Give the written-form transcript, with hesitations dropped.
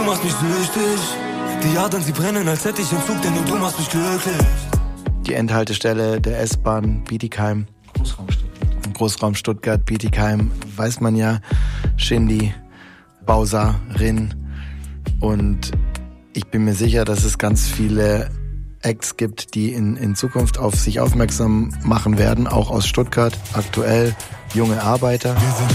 Du machst mich süchtig. Die Adern, sie brennen, als hätte ich einen Zug, denn nur du machst mich glücklich. Die Endhaltestelle der S-Bahn Bietigheim. Großraum Stuttgart, Bietigheim, weiß man ja. Shindy, Bowser, Rin. Und ich bin mir sicher, dass es ganz viele Acts gibt, die in Zukunft auf sich aufmerksam machen werden, auch aus Stuttgart. Aktuell junge Arbeiter.